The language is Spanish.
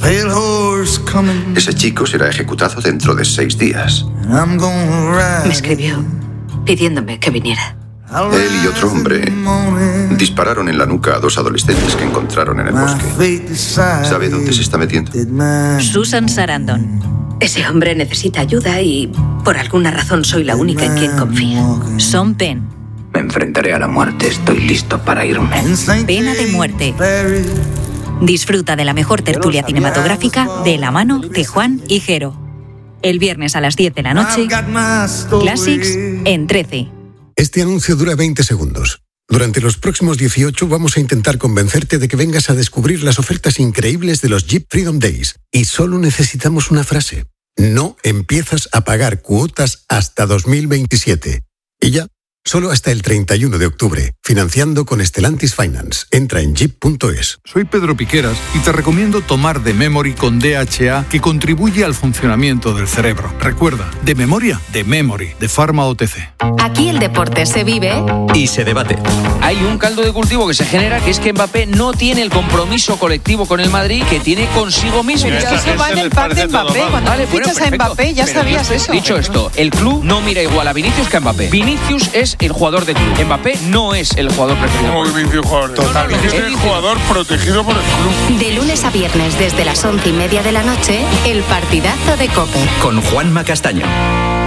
Ese chico será ejecutado dentro de 6 días. Me escribió pidiéndome que viniera. Él y otro hombre dispararon en la nuca a 2 adolescentes que encontraron en el bosque. ¿Sabe dónde se está metiendo? Susan Sarandon. Ese hombre necesita ayuda y por alguna razón soy la única en quien confía. Sean Penn. Me enfrentaré a la muerte. Estoy listo para irme. Pena de muerte. Disfruta de la mejor tertulia cinematográfica de la mano de Juan y Jero. El viernes a las 10 de la noche, Classics en 13. Este anuncio dura 20 segundos. Durante los próximos 18 vamos a intentar convencerte de que vengas a descubrir las ofertas increíbles de los Jeep Freedom Days. Y solo necesitamos una frase. No empiezas a pagar cuotas hasta 2027. Y ya, solo hasta el 31 de octubre. Financiando con Stellantis Finance. Entra en jeep.es. Soy Pedro Piqueras y te recomiendo tomar The Memory con DHA, que contribuye al funcionamiento del cerebro. Recuerda, de memoria, The Memory, de Pharma OTC. Aquí el deporte se vive y se debate. Hay un caldo de cultivo que se genera, que es que Mbappé no tiene el compromiso colectivo con el Madrid que tiene consigo mismo. Pero eso va en el pack de Mbappé. Cuando fichas a Mbappé ya sabías eso. Dicho esto, el club no mira igual a Vinicius que a Mbappé. Vinicius es el jugador de club. Mbappé no es el jugador preferido. Como Vinicius jugador. Totalmente. Es el jugador protegido por el club. De lunes a viernes desde las 11:30 de la noche, el partidazo de COPE. Con Juanma Castaño.